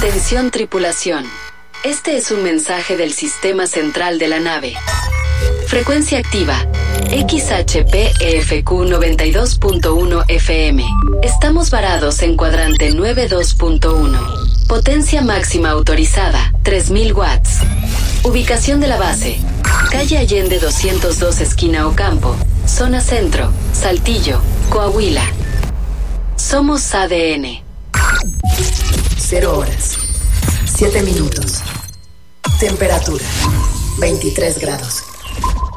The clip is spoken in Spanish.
Atención tripulación. Este es un mensaje del sistema central de la nave. Frecuencia activa. XHPEFQ 92.1 FM. Estamos varados en cuadrante 92.1. Potencia máxima autorizada, 3000 watts. Ubicación de la base. Calle Allende 202 esquina Ocampo. Zona Centro, Saltillo, Coahuila. Somos ADN. 0 horas, 7 minutos. Temperatura, 23 grados.